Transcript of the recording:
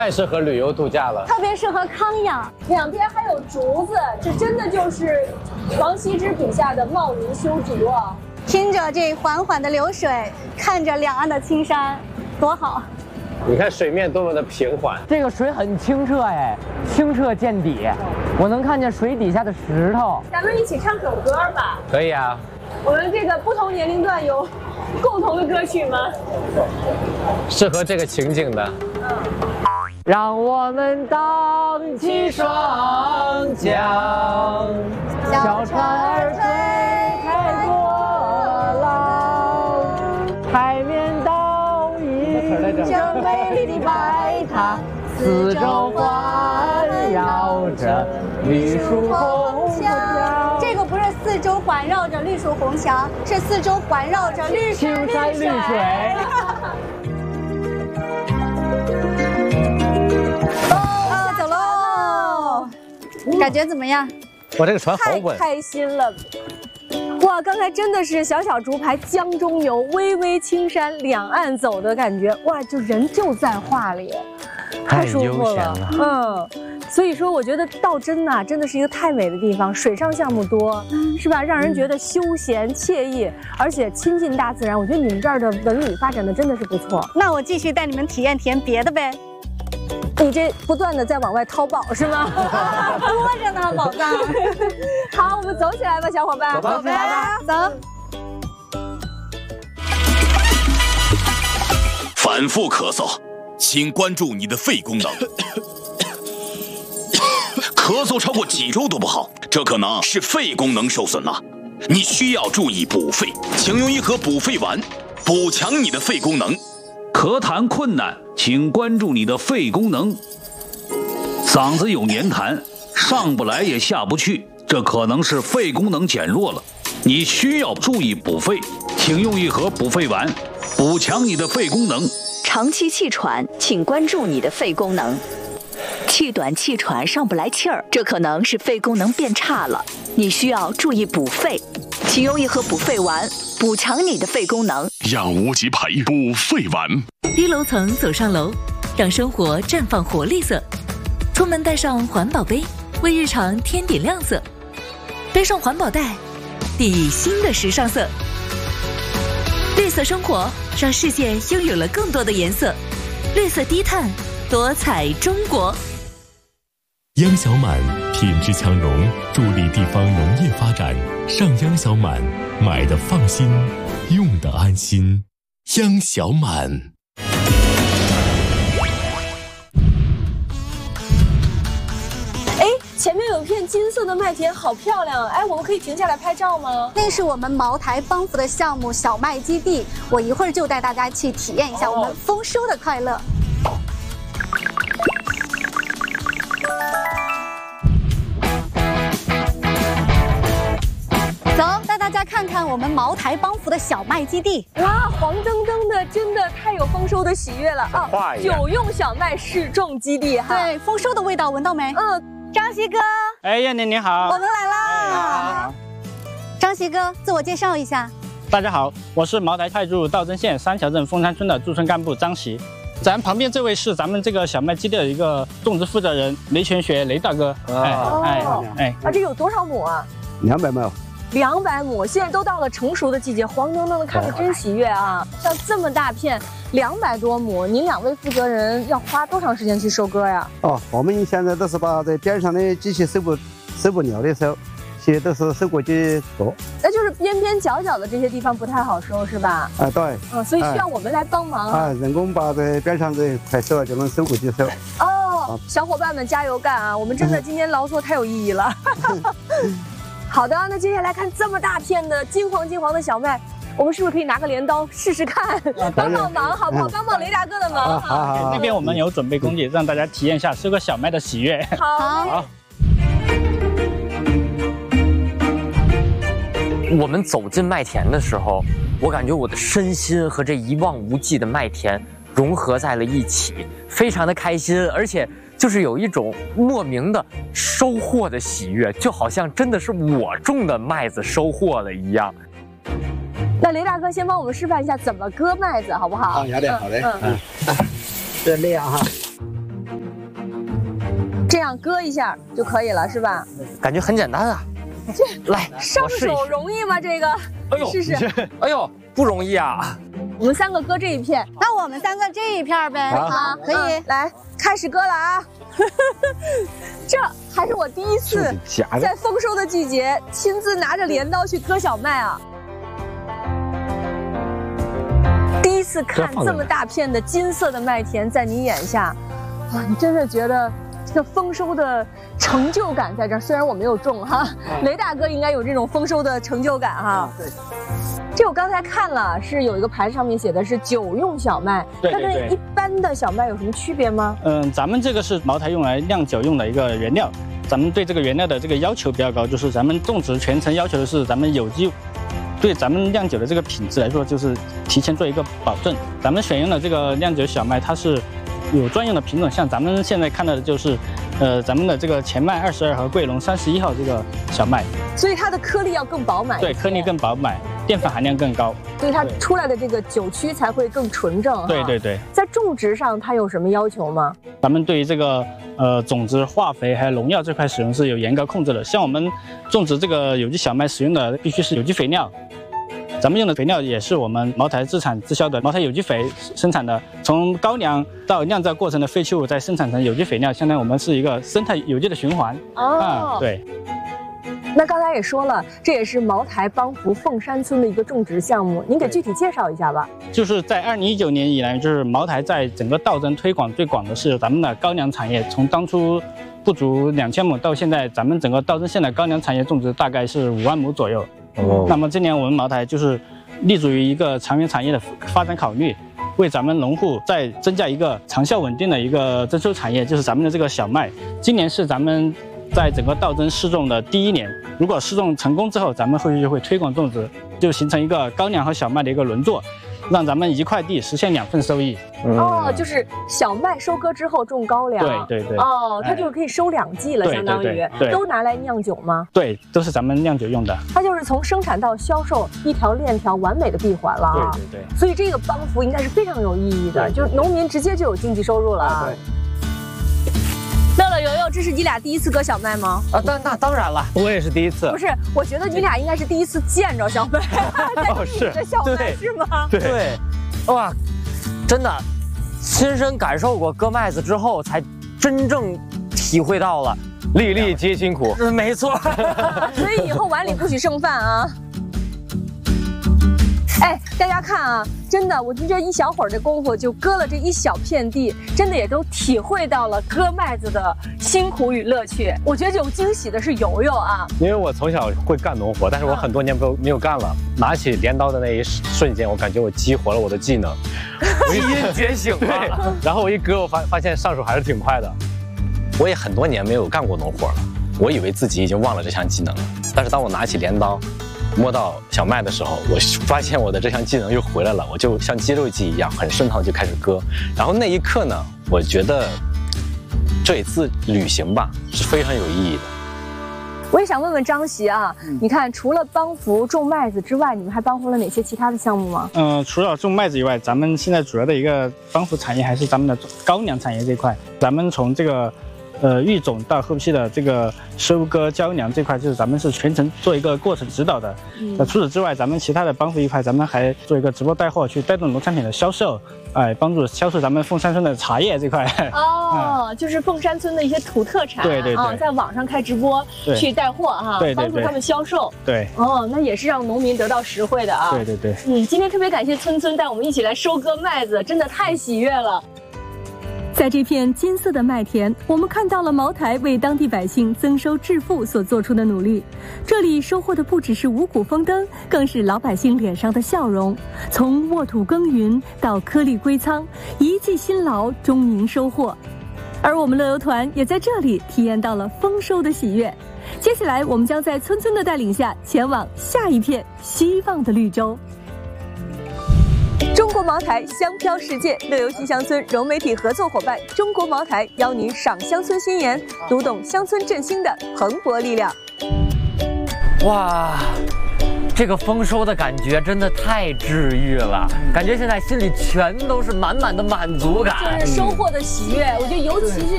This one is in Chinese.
太适合旅游度假了， 特别适合康养。 两边还有竹子，这真的就是王羲之笔下的茂林修竹啊！ 听着这缓缓的流水，看着两岸的青山，多好！ 你看水面多么的平缓， 这个水很清澈哎，清澈见底，我能看见水底下的石头。 咱们一起唱首歌吧。 可以啊。 我们这个不同年龄段有共同的歌曲吗？ 适合这个情景的。 让我们荡起双桨，小船儿推开波浪，海面倒映着美丽的白塔，四周环绕着绿树红墙。 这个不是四周环绕着绿树红墙，是四周环绕着绿青山绿水。 走喽！感觉怎么样？ 我这个船好太稳， 开心了！哇，刚才真的是小小竹排江中游，微微青山两岸走的感觉，哇，就人就在画里，太舒服了。所以说我觉得道真呐，真的是一个太美的地方，水上项目多，是吧？让人觉得休闲惬意，而且亲近大自然。我觉得你们这儿的文旅发展的真的是不错。 那我继续带你们体验体验别的呗。 你这不断的在往外掏宝是吗？ 多着呢，宝藏。 好，我们走起来吧，小伙伴。 走吧， 走吧，走。 反复咳嗽，请关注你的肺功能。咳嗽超过几周都不好，这可能是肺功能受损了。你需要注意补肺，请用一盒补肺丸，补强你的肺功能。 咳痰困难，请关注你的肺功能。嗓子有黏痰，上不来也下不去，这可能是肺功能减弱了。你需要注意补肺，请用一盒补肺丸，补强你的肺功能。 长期气喘，请关注你的肺功能。气短气喘上不来气儿，这可能是肺功能变差了，你需要注意补肺，请用一盒补肺丸，补强你的肺功能。 让无极牌补肺丸。 低楼层走上楼，让生活绽放活力色。出门带上环保杯，为日常添点亮色。背上环保袋，递以新的时尚色。绿色生活，让世界拥有了更多的颜色。绿色低碳，多彩中国。 央小满品质强融，助力地方农业发展。上央小满，买的放心，用的安心。央小满。 哎，前面有一片金色的麦田，好漂亮！哎，我们可以停下来拍照吗？ 那是我们茅台帮扶的项目小麦基地，我一会儿就带大家去体验一下我们丰收的快乐。走，带大家看看我们茅台帮扶的小麦基地。 哇，黄澄澄的，真的太有丰收的喜悦了啊！久用小麦试种基地哈。 对，丰收的味道闻到没？张希哥。 哎，燕妮你好。 我们来啦。张希哥，自我介绍一下。 大家好，我是茅台派驻道真县三桥镇丰山村的驻村干部张希。咱旁边这位是咱们这个小麦基地的一个种植负责人雷全学雷大哥。 这有多少亩啊 ？200亩。 200亩，现在都到了成熟的季节，黄澄澄的，看着真喜悦啊！像这么大片，200多亩，您2位负责人要花多长时间去收割呀？ 我们现在都是把这边上的机器收不了的时候，现在都是收割机做。 那就是边边角角的这些地方不太好收，是吧？ 对。 所以需要我们来帮忙人工把这边上这快收了，就能收过去收。 小伙伴们加油干啊！我们真的今天劳作太有意义了。好的，那接下来看这么大片的金黄的小麦，我们是不是可以拿个镰刀试试看，帮忙好不好？帮雷大哥的忙。 好，那边我们有准备工具，让大家体验一下收割小麦的喜悦。 好。 我们走进麦田的时候，我感觉我的身心和这一望无际的麦田融合在了一起，非常的开心，而且就是有一种莫名的收获的喜悦，就好像真的是我种的麦子收获了一样。 那雷大哥先帮我们示范一下怎么割麦子，好不好？ 好的。这样哈。 这样割一下就可以了，是吧？ 感觉很简单啊。来， 上我试一试手容易吗？这个， 哎呦， 试试。 哎呦，不容易啊。 我们3个割这一片， 那我们3个这一片呗。 好， 可以。 来，开始割了啊！这还是我第一次在丰收的季节亲自拿着镰刀去割小麦啊！第一次看这么大片的金色的麦田在你眼下，哇，你真的觉得这个丰收的成就感在这儿。虽然我没有种哈，雷大哥应该有这种丰收的成就感哈。对。这我刚才看了，是有一个牌子上面写的是酒用小麦，它跟一般的小麦有什么区别吗？ 咱们这个是茅台用来酿酒用的一个原料，咱们对这个原料的这个要求比较高，就是咱们种植全程要求的是咱们有机，对咱们酿酒的这个品质来说，就是提前做一个保证。咱们选用的这个酿酒小麦，它是有专用的品种，像咱们现在看到的就是，咱们的这个前麦22和桂龙31号这个小麦， 所以它的颗粒要更饱满， 对，颗粒更饱满，淀粉含量更高， 所以它出来的这个酒曲才会更纯正。 对对对。 在种植上，它有什么要求吗？ 咱们对于这个种子、化肥还有农药这块使用是有严格控制的。像我们种植这个有机小麦使用的必须是有机肥料。咱们用的肥料也是我们茅台自产自销的茅台有机肥生产的，从高粱到酿造过程的废弃物再生产成有机肥料，相当于我们是一个生态有机的循环。对。 那刚才也说了，这也是茅台帮扶凤山村的一个种植项目，您给具体介绍一下吧。 就是在2019年以来，就是茅台在整个稻增推广最广的是咱们的高粱产业，从当初不足2000亩到现在，咱们整个稻增县的高粱产业种植大概是5万亩左右。那么今年我们茅台就是立足于一个长远产业的发展考虑，为咱们农户再增加一个长效稳定的一个增收产业，就是咱们的这个小麦。今年是咱们在整个稻增试种的第1年，如果试种成功之后，咱们后续就会推广种植，就形成一个高粱和小麦的一个轮作，让咱们一块地实现2份收益。 就是小麦收割之后种高粱。 对。 它就是可以收2季了，相当于都拿来酿酒吗？对， 都是咱们酿酒用的。 它就是从生产到销售一条链条完美的闭环了啊。 对。 所以这个帮扶应该是非常有意义的，就是农民直接就有经济收入了啊。乐乐、悠悠，这是你俩第一次割小麦吗？ 那当然了， 我也是第一次。 不是，我觉得你俩应该是第一次见着小麦， 是的小麦是吗？ 对， 哇，真的，亲身感受过割麦子之后，才真正体会到了粒粒皆辛苦。 没错。 所以以后碗里不许剩饭啊。哎，大家看啊，真的，我就这一小会儿的功夫就割了这一小片地，真的也都体会到了割麦子的辛苦与乐趣。我觉得有惊喜的是悠悠啊， 因为我从小会干农活，但是我很多年没有干了。拿起镰刀的那一瞬间，我感觉我激活了我的技能， 基因觉醒了。 对，然后我一割，我发现上手还是挺快的。我也很多年没有干过农活了，我以为自己已经忘了这项技能了，但是当我拿起镰刀摸到小麦的时候，我发现我的这项技能又回来了，我就像肌肉记忆一样，很顺畅的就开始割。然后那一刻呢，我觉得这一次旅行吧是非常有意义的。 我也想问问张席啊，你看除了帮扶种麦子之外，你们还帮扶了哪些其他的项目吗？ 除了种麦子以外，咱们现在主要的一个帮扶产业还是咱们的高粱产业这块。咱们从这个育种到后期的这个收割交粮这块，就是咱们是全程做一个过程指导的。除此之外，咱们其他的帮扶一块，咱们还做一个直播带货，去带动农产品的销售，帮助销售咱们凤山村的茶叶这块。 就是凤山村的一些土特产， 对， 在网上开直播去带货哈，帮助他们销售。 对， 那也是让农民得到实惠的啊。 对。 今天特别感谢村带我们一起来收割麦子，真的太喜悦了。 在这片金色的麦田，我们看到了茅台为当地百姓增收致富所做出的努力。这里收获的不只是五谷丰登，更是老百姓脸上的笑容。从沃土耕耘到颗粒归仓，一季辛劳终迎收获。而我们乐游团也在这里体验到了丰收的喜悦。接下来，我们将在村的带领下，前往下一片希望的绿洲。 中国茅台香飘世界，乐游新乡村融媒体合作伙伴中国茅台邀您赏乡村新颜，读懂乡村振兴的蓬勃力量。 哇，这个丰收的感觉真的太治愈了，感觉现在心里全都是满满的满足感， 就是收获的喜悦。我觉得尤其是